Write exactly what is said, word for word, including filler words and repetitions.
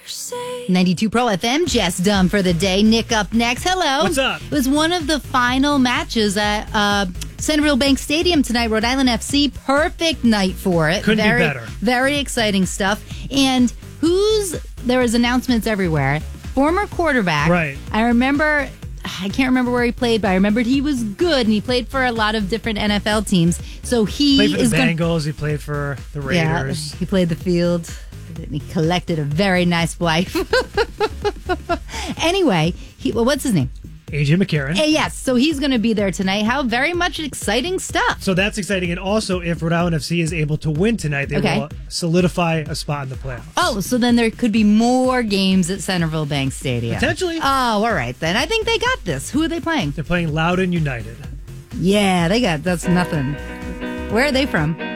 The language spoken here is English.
ninety-two Pro F M, Jess Dumb for the day. Nick up next. Hello. What's up? It was one of the final matches at uh, Centerville Bank Stadium tonight. Rhode Island F C, perfect night for it. Couldn't very, be better. Very exciting stuff. And who's, there was announcements everywhere. Former quarterback. Right. I remember, I can't remember where he played, but I remembered he was good, and he played for a lot of different N F L teams. So he Played for the is gonna- Bengals. He played for the Raiders. Yeah, he played the field. And he collected a very nice wife. Anyway, he, well, what's his name? A J McCarron. Uh, yes, so he's going to be there tonight. How very much exciting stuff. So that's exciting. And also, if Rhode Island F C is able to win tonight, they Okay. will solidify a spot in the playoffs. Oh, so then there could be more games at Centerville Bank Stadium. Potentially. Oh, all right then. I think they got this. Who are they playing? They're playing Loudoun United. Yeah, they got, that's nothing. Where are they from?